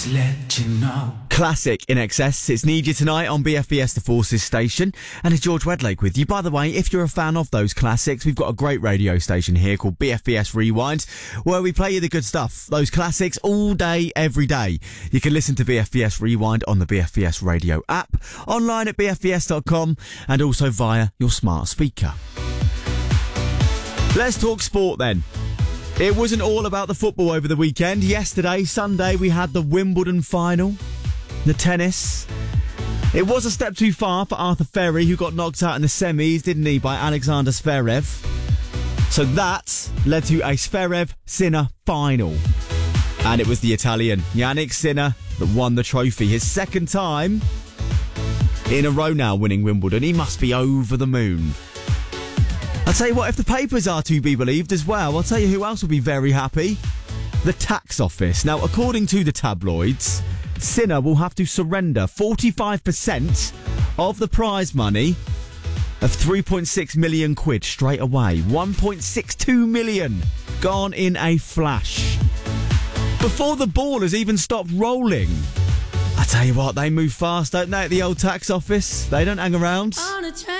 to let you know. Classic In Excess. It's Need You Tonight on BFBS The Forces station. And it's George Wedlake with you. By the way, if you're a fan of those classics, we've got a great radio station here called BFBS Rewind, where we play you the good stuff. Those classics all day, every day. You can listen to BFBS Rewind on the BFBS radio app, online at bfbs.com, and also via your smart speaker. Let's talk sport then. It wasn't all about the football over the weekend. Yesterday, Sunday, we had the Wimbledon final, the tennis. It was a step too far for Arthur Ferry, who got knocked out in the semis, didn't he, by Alexander Zverev. So that led to a Zverev-Sinner final. And it was the Italian, Jannik Sinner, that won the trophy. His second time in a row now winning Wimbledon. He must be over the moon. I'll tell you what, if the papers are to be believed as well, I'll tell you who else will be very happy. The tax office. Now, according to the tabloids, Sinner will have to surrender 45% of the prize money of 3.6 million quid straight away. 1.62 million gone in a flash. Before the ball has even stopped rolling. I tell you what, they move fast, don't they, at the old tax office? They don't hang around.